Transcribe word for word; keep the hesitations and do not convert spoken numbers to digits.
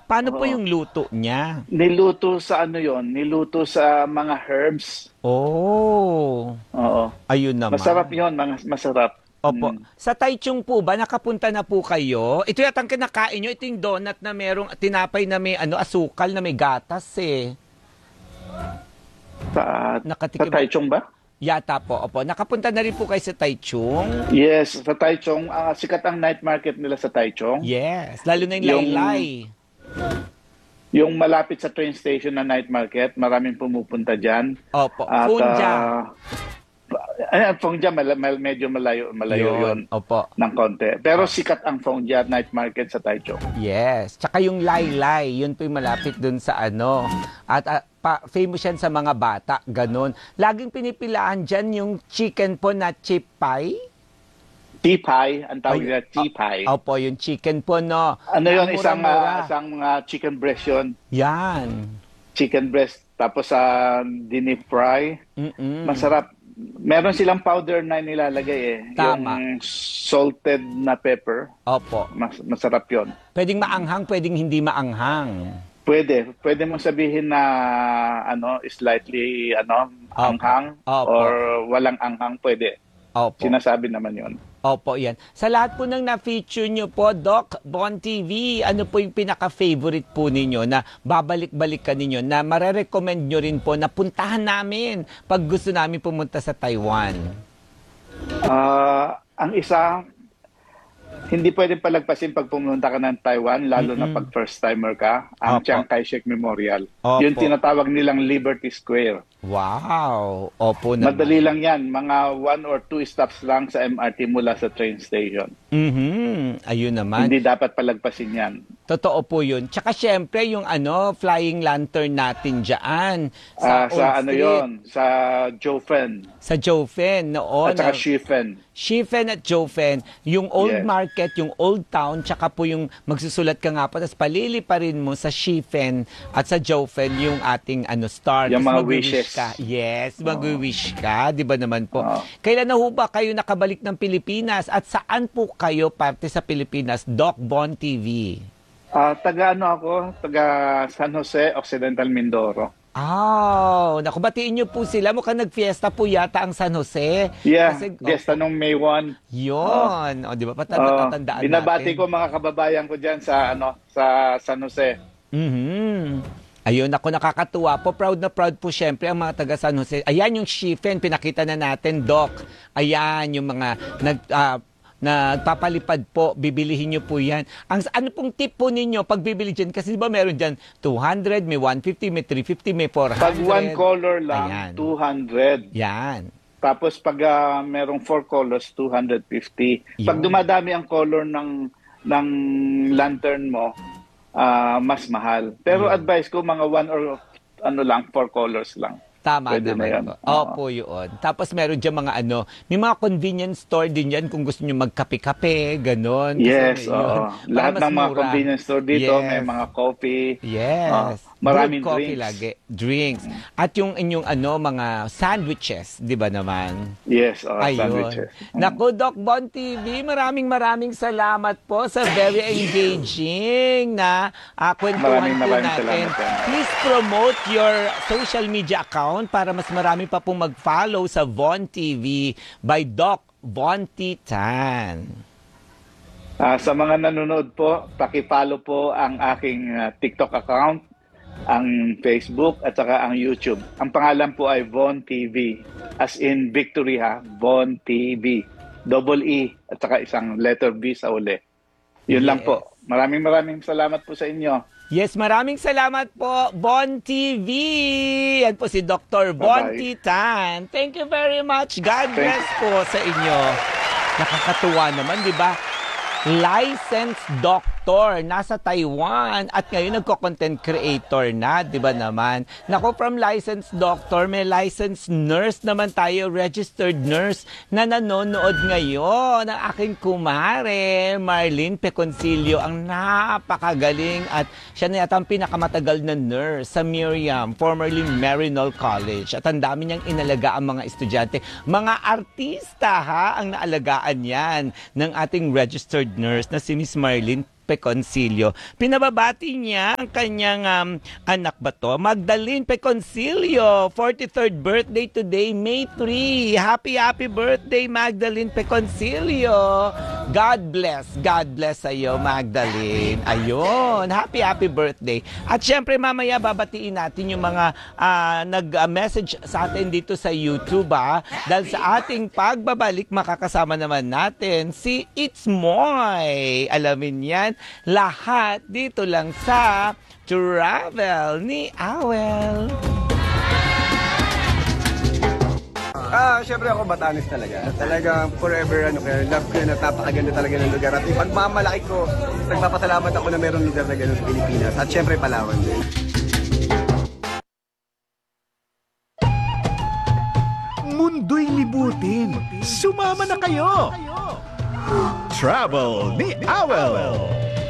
Paano po Oo. yung luto niya? Niluto sa ano yon? Niluto sa mga herbs. Oh, Oo. ayun Masarap naman. yon, mga masarap. Opo. Mm. Sa Taichung po ba, nakapunta na po kayo? Ito yata ang kinakain nyo. Ito yung donut na merong tinapay na may ano, asukal na may gatas eh. Sa, sa Nakatikim. Taichung ba? Yata po, opo. Nakapunta na rin po kayo sa Taichung? Yes, sa Taichung. ah, sikat ang night market nila sa Taichung. Yes. Lalo na yung Yung laylay. yung malapit sa train station na night market, maraming pumupunta diyan. Opo. At Funja. ah, ay, ang Fongja, mal- mal- medyo malayo, malayo Yun. yon Opo. ng konti. Pero sikat ang Fongja night market sa Taichung. Yes. Tsaka yung laylay, yun po yung malapit dun sa ano. At ah, pa, famous yan sa mga bata, ganun. Laging pinipilaan dyan yung chicken po na chip pie. Tipay, ang tawag Ay, nila tipay. Opo, yung chicken po, no. Ano yon, Na isang mura-mura. ah, isang ah, chicken breast yon. Yan. Chicken breast tapos sa dinip fry. Mm-mm. Masarap. Meron silang powder na nilalagay eh. Tama. Yung salted na pepper. Opo. Mas, masarap yon. Pwedeng maanghang, pwedeng hindi maanghang. Pwede. Pwede mong sabihin na ano, slightly ano, Opo. anghang Opo. or walang anghang, pwede. Opo. Sinasabi naman yon. Opo, yan. Sa lahat po ng na-feature nyo po, Doc Bon T V, ano po yung pinaka-favorite po ninyo na babalik-balikan ninyo, na marerecommend nyo rin po na puntahan namin pag gusto namin pumunta sa Taiwan? Ah, ang isa, hindi pwedeng palagpasin pag pumunta ka ng Taiwan, lalo na Mm-mm. pag first timer ka, ang Opo. Chiang Kai-shek Memorial. Opo. Yung tinatawag nilang Liberty Square. Wow! Opo naman. Madali lang yan, mga one or two stops lang sa M R T mula sa train station. Mhm. Ayun naman. Hindi dapat palagpasin yan. Totoo po yun. Tsaka syempre yung ano, flying lantern natin dyan. Ah, Sa, sa Old ano Street, yon, sa Jofen Sa Jofen noon. at saka na- Shifen. Shifen at Jofen, yung old Yes. market, yung old town, tsaka po yung magsusulat ka nga po, tapos palili pa rin mo sa Shifen at sa Jofen yung ating ano star. Yung Tapos mga mag-wish wishes. Ka. Yes, mag-wish ka, di ba naman po? Oo. Kailan na ho ba kayo nakabalik ng Pilipinas at saan po kayo parte sa Pilipinas? Doc Bon T V. Ah, taga ano ako, taga San Jose, Occidental Mindoro. Oh, naku, batiin niyo po sila. Mukhang nagfiesta po yata ang San Jose. Yeah, Kasi, gesta nung May first. yun. O, di ba? Pat- Oh, natatandaan binabati natin. ko mga kababayan ko diyan sa ano, sa San Jose. Mhm. Ayun, ako nakakatuwa po. Proud na proud po syempre ang mga taga San Jose. Ayan yung Shifen, pinakita na natin, Doc. Ayan yung mga nag, ah, nagpapalipad po. Bibilihin nyo po yan. Ang, ano pong tip po ninyo pag bibili dyan? Kasi di ba meron dyan two hundred, may one fifty, may three fifty, may four hundred. Pag one color lang, Ayan. two hundred. Yan. Tapos pag ah, merong four colors, two hundred fifty. Pag Yun. dumadami ang color ng ng lantern mo, ah, mas mahal. Pero Yun. advice ko mga one or ano lang, four colors lang. Tama Pwede na naman yan. po. Oo. Opo, yun. Tapos meron dyan mga ano, may mga convenience store din yan kung gusto nyo magkape-kape, ganon. Kasi Yes, yun, oo. para Lahat mas ng mga mura. convenience store dito, Yes. may mga coffee. Yes. Ah, maraming Good coffee drinks. lagi. Drinks. At yung inyong ano, mga sandwiches, di ba naman? Yes, oh, Ayun. sandwiches. Naku, Doc Bon T V, maraming maraming salamat po sa very engaging na uh, kwentuhan Maraming po maraming natin. salamat po. Please promote your social media account para mas marami pa pong mag-follow sa Von T V by Doc Von T. Tan. Ah, sa mga nanonood po, paki-follow po ang aking ah, TikTok account, ang Facebook at saka ang YouTube. Ang pangalan po ay Von T V. As in Victory ha, Von T V. Double E at saka isang letter B sa uli. Yun lang Yes. po. Maraming maraming salamat po sa inyo. Yes, maraming salamat po, Bon T V. Yan po si Doctor Bon T. Bye-bye. Tan. Thank you very much. God Thank- bless po sa inyo. Nakakatuwa naman, di ba? Licensed doctor, nasa Taiwan at ngayon nagko-content creator na, di ba naman? Nako, from licensed doctor, may licensed nurse naman tayo, registered nurse na nanonood ngayon ng aking kumare, Marlene Peconcillo, ang napakagaling at siya na yata ang pinakamatagal na nurse sa Miriam, formerly Marinol College. At ang dami niyang inalaga ang mga estudyante. Mga artista ha, ang naalagaan yan ng ating registered nurse na si Miss Marlene Peconcillo. Pinababati niya ang kanyang um, anak ba to? Magdalene Peconcillo, forty-third birthday today, May third. Happy, happy birthday, Magdalene Peconcillo. God bless. God bless sa iyo, Magdalene. Ayun. Happy, happy birthday. At syempre, mamaya babatiin natin yung mga uh, nag-message sa atin dito sa YouTube, ah. Dahil sa ating pagbabalik, makakasama naman natin si It's Moy. Alamin yan lahat dito lang sa Travel ni Awel. Ah, syempre ako Batanes talaga. Talagang forever ano kaya love ko yun at napakaganda talaga ng lugar. At ipagmamalaki ko, nagpapasalamat ako na mayroong lugar na gano'n sa Pilipinas. At syempre Palawan din. Mundo'y libutin. Sumama na kayo! Travel ni Awel!